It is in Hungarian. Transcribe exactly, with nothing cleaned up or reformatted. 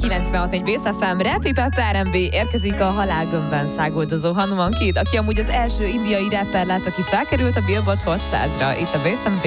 kilencvenhat négy Base ef em, Rap Hip Hop er en bé, érkezik a halálgömbben száguldozó Hanuman Kid, aki amúgy az első indiai rapper lett, aki felkerült a Billboard Hot százra. Itt a Base ef em